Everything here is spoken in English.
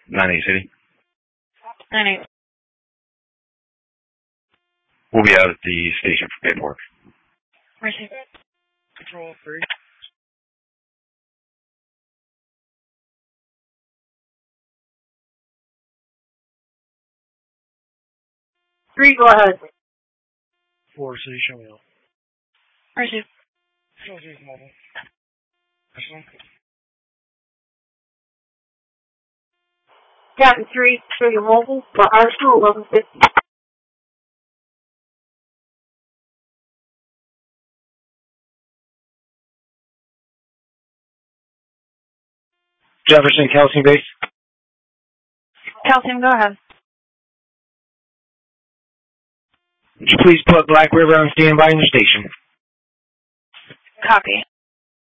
98 City. 98. We'll be out at the station for paperwork. Receive. Control 3. 3, go ahead. 4 City, show me out. Receive. Show 3 mobile. Personal. Captain 3, show your mobile for Arsenal 1150. Jefferson, Calcium base. Calcium, go ahead. Would you please put Black River on standby in the station? Copy.